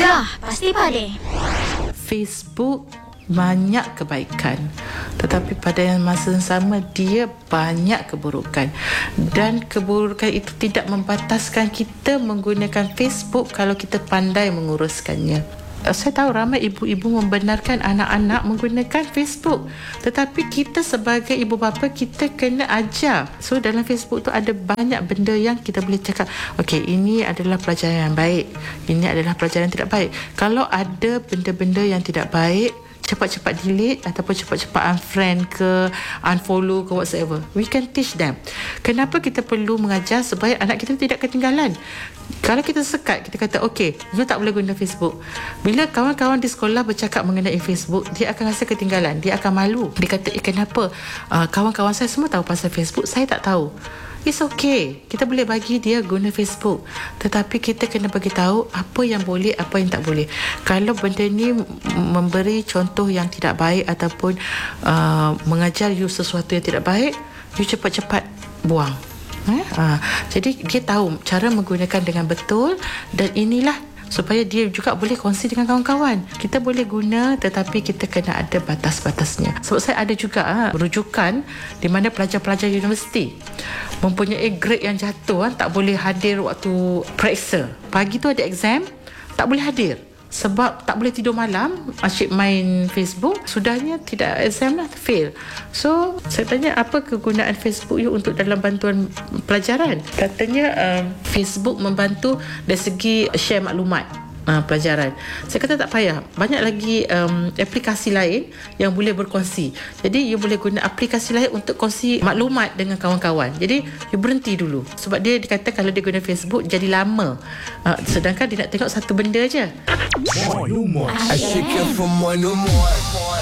Gegar pasti pade. Facebook banyak kebaikan, tetapi pada yang masa yang sama dia banyak keburukan, dan keburukan itu tidak membataskan kita menggunakan Facebook kalau kita pandai menguruskannya. Saya tahu ramai ibu-ibu membenarkan anak-anak menggunakan Facebook, tetapi kita sebagai ibu bapa kita kena ajar. So dalam Facebook tu ada banyak benda yang kita boleh cakap, okey, ini adalah pelajaran yang baik, ini adalah pelajaran yang tidak baik. Kalau ada benda-benda yang tidak baik, cepat-cepat delete ataupun cepat-cepat unfriend ke unfollow ke whatsoever. We can teach them. Kenapa kita perlu mengajar supaya anak kita tidak ketinggalan? Kalau kita sekat, kita kata okey, you tak boleh guna Facebook. Bila kawan-kawan di sekolah bercakap mengenai Facebook, dia akan rasa ketinggalan, dia akan malu. Dia kata, kenapa kawan-kawan saya semua tahu pasal Facebook, saya tak tahu. It's okay, kita boleh bagi dia guna Facebook, tetapi kita kena bagi tahu apa yang boleh, apa yang tak boleh. Kalau benda ni memberi contoh yang tidak baik ataupun mengajar you sesuatu yang tidak baik, you cepat-cepat buang. Jadi dia tahu cara menggunakan dengan betul, dan inilah supaya dia juga boleh kongsi dengan kawan-kawan. Kita boleh guna, tetapi kita kena ada batas-batasnya. Sebab saya ada juga rujukan di mana pelajar-pelajar universiti mempunyai grade yang jatuh, tak boleh hadir waktu periksa. Pagi tu ada exam, tak boleh hadir sebab tak boleh tidur malam, asyik main Facebook. Sudahnya tidak exam lah, fail. So saya tanya, apa kegunaan Facebook you untuk dalam bantuan pelajaran? Katanya Facebook membantu dari segi share maklumat pelajaran. Saya kata tak payah, banyak lagi aplikasi lain yang boleh berkongsi. Jadi you boleh guna aplikasi lain untuk kongsi maklumat dengan kawan-kawan. Jadi you berhenti dulu, sebab dia dikata kalau dia guna Facebook jadi lama, sedangkan dia nak tengok satu benda je. I shake it from one to more.